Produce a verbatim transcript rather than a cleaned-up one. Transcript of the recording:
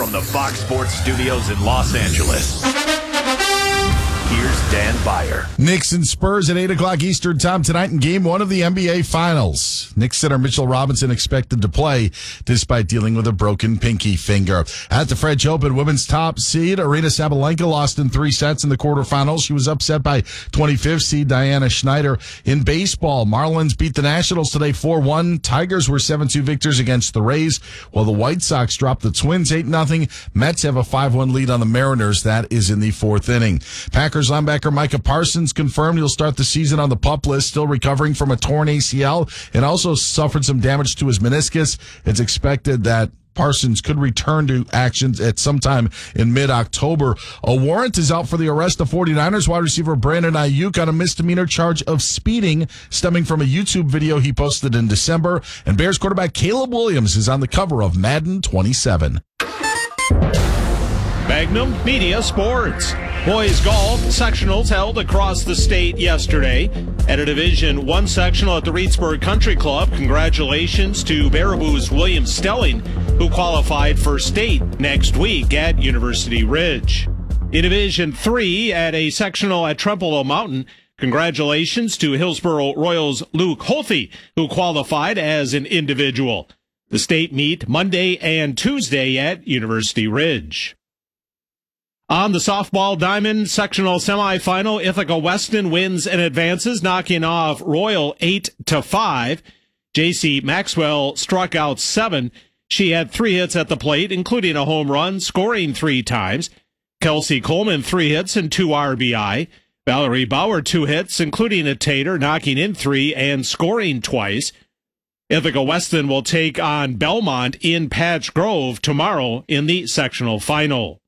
from the Fox Sports Studios in Los Angeles, here's Dan Beyer. Knicks and Spurs at eight o'clock Eastern time tonight in game one of the N B A Finals. Knicks center Mitchell Robinson expected to play despite dealing with a broken pinky finger. At the French Open, women's top seed Aryna Sabalenka lost in three sets in the quarterfinals. She was upset by twenty-fifth seed Diana Schneider. In baseball, Marlins beat the Nationals today four one. Tigers were seven two victors against the Rays, while the White Sox dropped the Twins eight nothing. Mets have a five one lead on the Mariners. That is in the fourth inning. Packers linebacker Micah Parsons confirmed he'll start the season on the PUP list, still recovering from a torn A C L and also suffered some damage to his meniscus. It's expected that Parsons could return to actions at some time in mid-October. A warrant is out for the arrest of 49ers wide receiver Brandon Ayuk on a misdemeanor charge of speeding stemming from a YouTube video he posted in December. And Bears quarterback Caleb Williams is on the cover of Madden twenty-seven. Magnum Media Sports. Boys golf sectionals held across the state yesterday at a Division One sectional at the Reedsburg Country Club. Congratulations to Baraboo's William Stelling, who qualified for state next week at University Ridge. In Division Three at a sectional at Trempealeau Mountain, congratulations to Hillsboro Royals Luke Holthe, who qualified as an individual. The state meet Monday and Tuesday at University Ridge. On the softball diamond sectional semifinal, Ithaca Weston wins and advances, knocking off Royal eight to five. J C Maxwell struck out seven. She had three hits at the plate, including a home run, scoring three times. Kelsey Coleman, three hits and two R B I. Valerie Bauer, two hits, including a tater, knocking in three and scoring twice. Ithaca Weston will take on Belmont in Patch Grove tomorrow in the sectional final.